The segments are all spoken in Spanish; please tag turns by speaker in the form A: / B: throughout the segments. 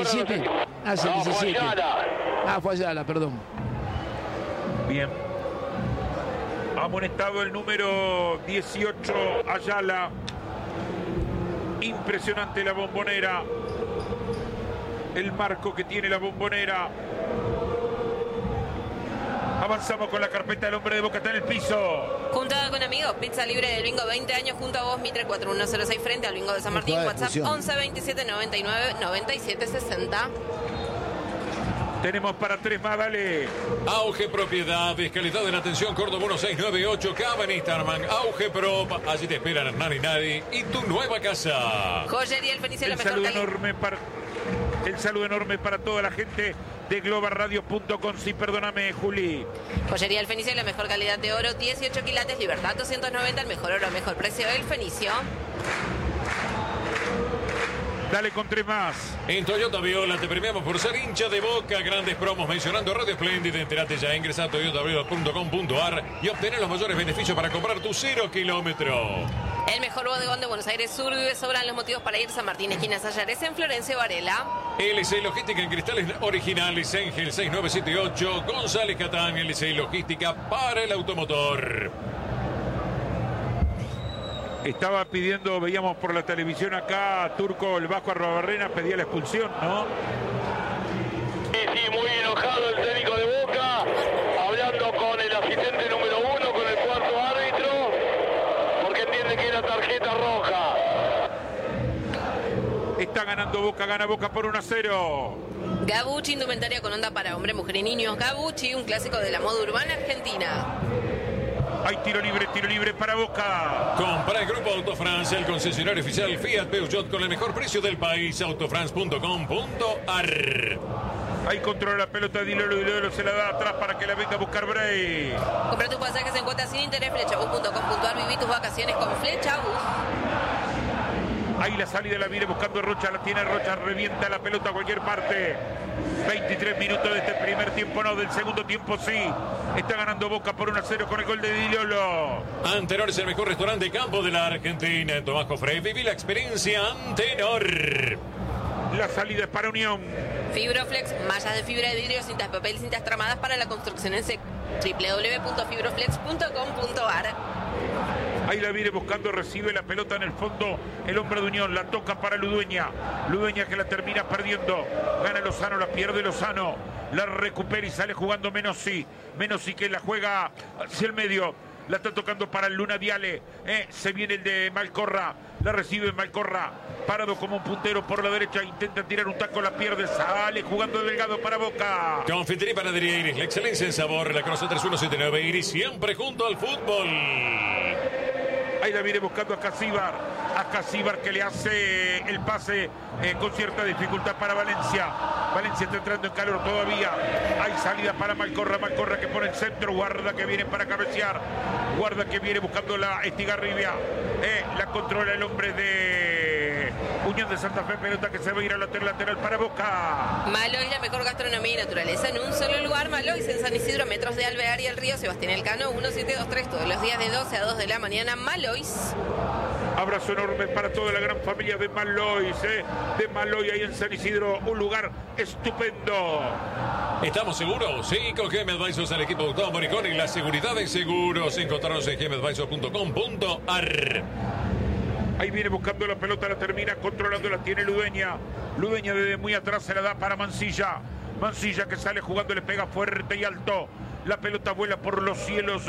A: 17. Hace 17. Fue Ayala, perdón.
B: Bien. Amonestado el número 18, Ayala. Impresionante la Bombonera. El marco que tiene la Bombonera. Avanzamos con la carpeta del hombre de Boca, está en el piso.
C: Juntada con amigos, pizza libre del bingo, 20 años junto a vos, Mitre 4106 frente al bingo de San Martín, WhatsApp 11 27 99 97 60.
B: Tenemos para 3 más, dale.
D: Auge Propiedades, calidad en atención, Córdoba 1698, Cava en Instagram, Auge Prop, allí te esperan Hernán y Nadi y tu nueva casa.
C: Joyería El Fenicio, la mejor calidad.
B: El saludo enorme para toda la gente de globalradio.com. Sí, perdóname, Juli.
C: Joyería El Fenicio, la mejor calidad de oro, 18 quilates, Libertad 290, el mejor oro, mejor precio, El Fenicio.
B: Dale con 3 más.
D: En Toyota Viola te premiamos por ser hincha de Boca. Grandes promos mencionando Radio Espléndida. Enterate ya, ingresa a toyotaviola.com.ar y obtener los mayores beneficios para comprar tu 0 kilómetro.
C: El mejor bodegón de Buenos Aires Sur, vive, sobran los motivos para ir. San Martín, esquina Sayares, en Florencio Varela.
D: LC Logística en cristales originales, Engel 6978, González Catán, LC Logística para el automotor.
B: Estaba pidiendo, veíamos por la televisión acá, Turco, el Vasco Arrobarrena pedía la expulsión, ¿no?
E: Sí, muy enojado el técnico de Boca, hablando con el asistente número 1, con el cuarto árbitro, porque entiende que era tarjeta roja.
B: Está ganando Boca, gana Boca por 1-0.
C: Gabucci, indumentaria con onda para hombre, mujer y niños. Gabucci, un clásico de la moda urbana argentina.
B: Hay tiro libre para Boca.
D: Compra el Grupo Autofrance, el concesionario oficial Fiat Peugeot con el mejor precio del país, autofrance.com.ar.
B: Ahí controla la pelota Dilolo se la da atrás para que la venga a buscar Bray.
C: Compra tus pasajes en cuotas sin interés, flechabus.com.ar, viví tus vacaciones con Flechabus.
B: Ahí la salida la viene buscando Rocha, la tiene Rocha, revienta la pelota a cualquier parte. 23 minutos de este primer tiempo, no, del segundo tiempo sí. Está ganando Boca por 1-0 con el gol de Dilolo.
D: Antenor es el mejor restaurante de campo de la Argentina. En Tomás Cofré, viví la experiencia Antenor.
B: La salida es para Unión.
C: Fibroflex, mallas de fibra de vidrio, cintas de papel y cintas tramadas para la construcción en seco. www.fibroflex.com.ar.
B: Ahí la viene buscando, recibe la pelota en el fondo. El hombre de Unión la toca para Ludueña. Ludueña que la termina perdiendo. Gana Lozano, la pierde Lozano. La recupera y sale jugando Menossi. Menossi que la juega hacia el medio. La está tocando para el Luna Viale. Se viene el de Malcorra. La recibe Malcorra. Parado como un puntero por la derecha. Intenta tirar un taco, la pierde. Sale jugando Delgado para Boca.
D: Confitería y Panadería Iris. La excelencia en sabor. La conoce 3179 Iris. Siempre junto al fútbol.
B: Ahí la viene buscando a Casíbar. A Casíbar que le hace el pase con cierta dificultad para Valencia. Valencia está entrando en calor todavía. Hay salida para Malcorra. Malcorra que pone el centro. Guarda que viene para cabecear. Guarda que viene buscando la Estigarribia. La controla el hombre de Unión de Santa Fe. Pelota que se va a ir al lateral para Boca.
C: Malois, la mejor gastronomía y naturaleza en un solo lugar. Malois en San Isidro, metros de Alvear y el río Sebastián Elcano, 1723, todos los días de 12 a 2 de la mañana. Malois.
B: Abrazo enorme para toda la gran familia de Malois, de Malois ahí en San Isidro, un lugar estupendo.
D: ¿Estamos seguros? Sí, con GM Advisors, el equipo de Gustavo Moricón y la seguridad de seguros. Encontrarnos en gmadvisors.com.ar.
B: Ahí viene buscando la pelota, la termina controlando, la tiene Ludueña. Ludueña desde muy atrás se la da para Mancilla. Mancilla que sale jugando, le pega fuerte y alto. La pelota vuela por los cielos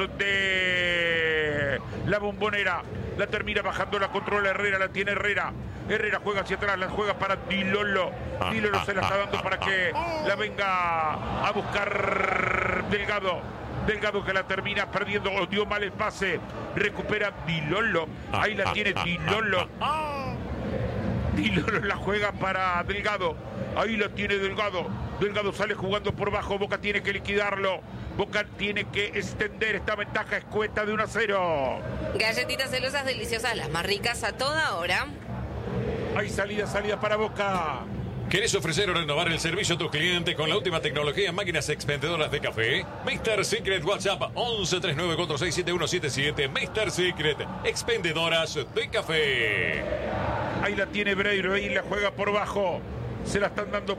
B: de la Bombonera. La termina bajando, la controla Herrera, la tiene Herrera. Herrera juega hacia atrás, la juega para Dilolo. Dilolo se la está dando para que la venga a buscar Delgado. Delgado que la termina perdiendo, o dio mal el pase. Recupera Dilolo. Ahí la tiene Dilolo. Dilolo la juega para Delgado. Ahí la tiene Delgado. Delgado sale jugando por bajo. Boca tiene que liquidarlo. Boca tiene que extender esta ventaja escueta de 1-0.
C: Galletitas celosas deliciosas, las más ricas a toda hora.
B: Hay salida para Boca.
D: ¿Querés ofrecer o renovar el servicio a tus clientes con la última tecnología en máquinas expendedoras de café? Mr. Secret WhatsApp 1139467177. Mr. Secret, expendedoras de café.
B: Ahí la tiene Breiro, ahí la juega por bajo. Se la están dando